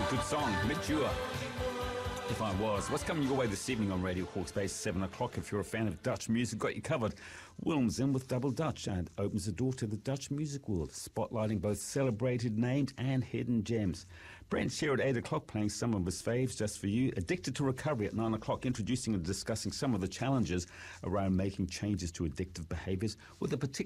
Good song, Mature. If I Was. What's coming your way this evening on Radio Hawke's Bay, 7 o'clock? If you're a fan of Dutch music, got you covered. Wilms in with Double Dutch and opens the door to the Dutch music world, spotlighting both celebrated names and hidden gems. Brent's here at 8 o'clock playing some of his faves just for you. Addicted to Recovery at 9 o'clock, introducing and discussing some of the challenges around making changes to addictive behaviours with a particular